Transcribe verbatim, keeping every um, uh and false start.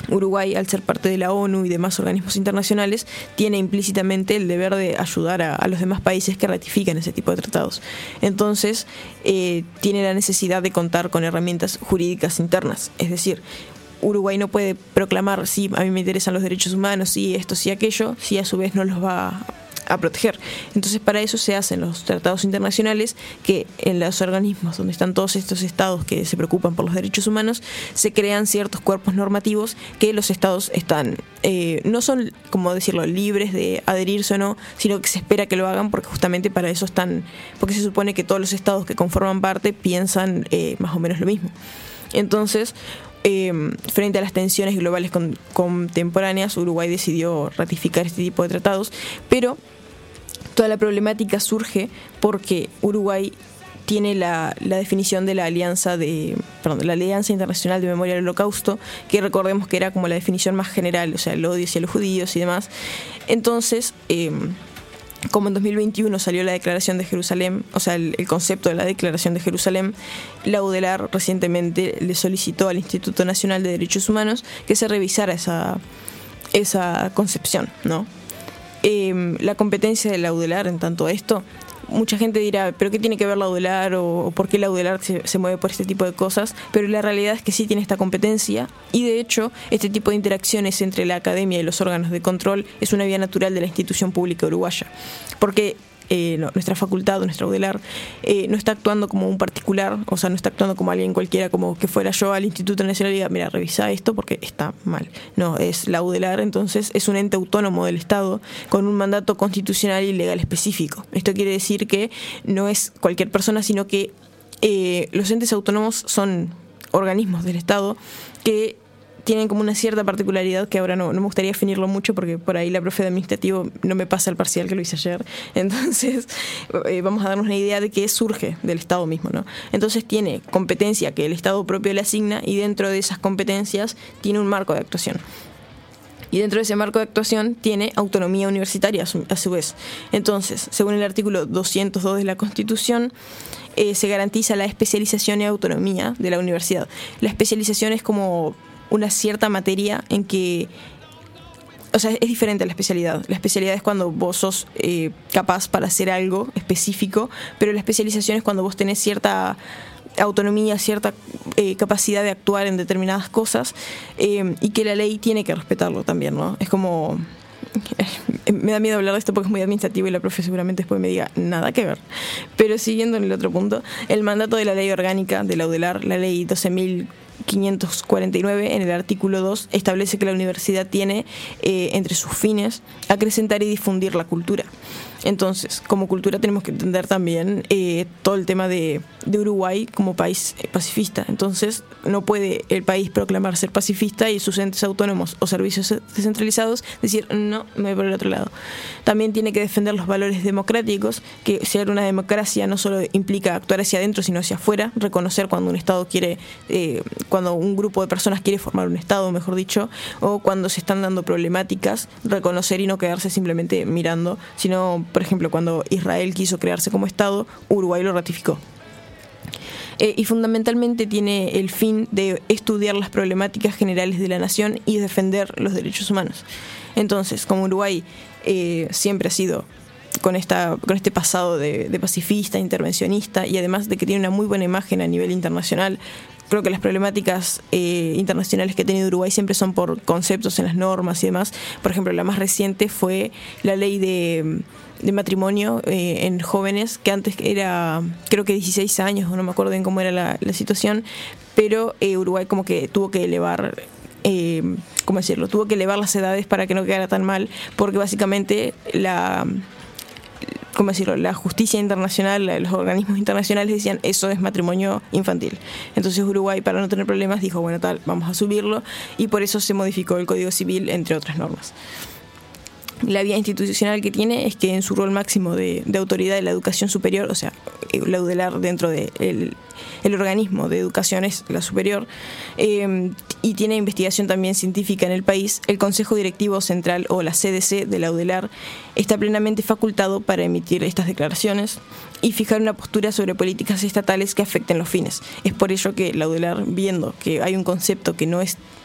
Uruguay, al ser parte de la ONU y demás organismos internacionales, tiene implícitamente el deber de ayudar a, a los demás países que ratifican ese tipo de tratados. Entonces, eh, tiene la necesidad de contar con herramientas jurídicas internas. Es decir, Uruguay no puede proclamar, sí, a mí me interesan los derechos humanos, sí, esto, sí, aquello, si a su vez no los va a a proteger. Entonces, para eso se hacen los tratados internacionales, que en los organismos donde están todos estos estados que se preocupan por los derechos humanos, se crean ciertos cuerpos normativos que los estados están, eh, no son, como decirlo, libres de adherirse o no, sino que se espera que lo hagan porque justamente para eso están, porque se supone que todos los estados que conforman parte piensan eh, más o menos lo mismo. Entonces, Eh, frente a las tensiones globales con, contemporáneas, Uruguay decidió ratificar este tipo de tratados, pero toda la problemática surge porque Uruguay tiene la, la definición de la alianza de, perdón, de la Alianza Internacional de Memoria del Holocausto, que recordemos que era como la definición más general, o sea, el odio hacia los judíos y demás. Entonces, eh, como en dos mil veintiuno salió la Declaración de Jerusalén, o sea, el, el concepto de la Declaración de Jerusalén, la UDELAR recientemente le solicitó al Instituto Nacional de Derechos Humanos que se revisara esa, esa concepción, ¿no? Eh, la competencia de la UDELAR en tanto a esto, mucha gente dirá, ¿pero qué tiene que ver la UDELAR? O, o ¿por qué la UDELAR se, se mueve por este tipo de cosas? Pero la realidad es que sí tiene esta competencia y de hecho este tipo de interacciones entre la academia y los órganos de control es una vía natural de la institución pública uruguaya. Porque eh, no, nuestra facultad, nuestra UDELAR, eh, no está actuando como un particular, o sea, no está actuando como alguien cualquiera, como que fuera yo al Instituto Nacional y diga, mira, revisa esto porque está mal. No, es la UDELAR, entonces es un ente autónomo del Estado con un mandato constitucional y legal específico. Esto quiere decir que no es cualquier persona, sino que eh, los entes autónomos son organismos del Estado que tienen como una cierta particularidad que ahora no, no me gustaría definirlo mucho porque por ahí la profe de administrativo no me pasa el parcial que lo hice ayer. Entonces eh, vamos a darnos una idea de que surge del Estado mismo, ¿no? Entonces tiene competencia que el Estado propio le asigna y dentro de esas competencias tiene un marco de actuación. Y dentro de ese marco de actuación tiene autonomía universitaria a su, a su vez. Entonces, según el artículo doscientos dos de la Constitución, eh, se garantiza la especialización y autonomía de la universidad. La especialización es como una cierta materia en que, o sea, es diferente a la especialidad. La especialidad es cuando vos sos eh, capaz para hacer algo específico, pero la especialización es cuando vos tenés cierta autonomía, cierta eh, capacidad de actuar en determinadas cosas eh, y que la ley tiene que respetarlo también, ¿no? Es como... Me da miedo hablar de esto porque es muy administrativo y la profe seguramente después me diga nada que ver. Pero siguiendo en el otro punto, el mandato de la ley orgánica de la UDELAR, la ley doce mil quinientos cuarenta y nueve, en el artículo dos, establece que la universidad tiene eh, entre sus fines acrecentar y difundir la cultura. Entonces, como cultura tenemos que entender también eh, todo el tema de, de Uruguay como país pacifista. Entonces, no puede el país proclamar ser pacifista y sus entes autónomos o servicios descentralizados decir, no, me voy por el otro lado. También tiene que defender los valores democráticos, que ser una democracia no solo implica actuar hacia adentro, sino hacia afuera, reconocer cuando un Estado quiere, eh, cuando un grupo de personas quiere formar un Estado, mejor dicho, o cuando se están dando problemáticas, reconocer y no quedarse simplemente mirando, sino, por ejemplo, cuando Israel quiso crearse como Estado, Uruguay lo ratificó. Eh, y fundamentalmente tiene el fin de estudiar las problemáticas generales de la nación y defender los derechos humanos. Entonces, como Uruguay eh, siempre ha sido con esta con este pasado de, de pacifista, intervencionista, y además de que tiene una muy buena imagen a nivel internacional, creo que las problemáticas eh, internacionales que ha tenido Uruguay siempre son por conceptos en las normas y demás. Por ejemplo, la más reciente fue la ley de, de matrimonio eh, en jóvenes, que antes era, creo que dieciséis años, o no me acuerdo bien cómo era la, la situación, pero eh, Uruguay como que tuvo que elevar... Eh, ¿cómo decirlo? Tuvo que elevar las edades para que no quedara tan mal, porque básicamente la... ¿cómo decirlo? La justicia internacional, los organismos internacionales decían eso es matrimonio infantil. Entonces Uruguay, para no tener problemas, dijo, bueno, tal, vamos a subirlo, y por eso se modificó el Código Civil, entre otras normas. La vía institucional que tiene es que en su rol máximo de, de autoridad de la educación superior, o sea, la UDELAR dentro del de el organismo de educación es la superior, eh, y tiene investigación también científica en el país, el Consejo Directivo Central o la C D C de la UDELAR está plenamente facultado para emitir estas declaraciones y fijar una postura sobre políticas estatales que afecten los fines. Es por ello que la UDELAR, viendo que hay un concepto que no es